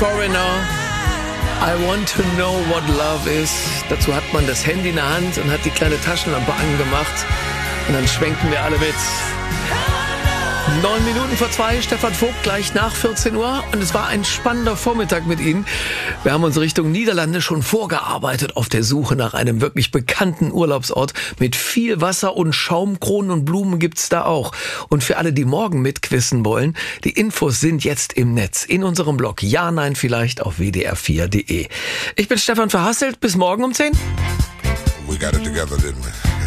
Foreigner, I want to know what love is. Dazu hat man das Handy in der Hand und hat die kleine Taschenlampe angemacht. Und dann schwenken wir alle mit. 9 Minuten vor 2, Stefan Vogt, gleich nach 14 Uhr. Und es war ein spannender Vormittag mit Ihnen. Wir haben uns Richtung Niederlande schon vorgearbeitet auf der Suche nach einem wirklich bekannten Urlaubsort. Mit viel Wasser und Schaumkronen und Blumen gibt's da auch. Und für alle, die morgen mitquissen wollen, die Infos sind jetzt im Netz. In unserem Blog Ja, Nein, vielleicht auf wdr4.de. Ich bin Stefan Verhasselt. Bis morgen um 10. We got it together, didn't we?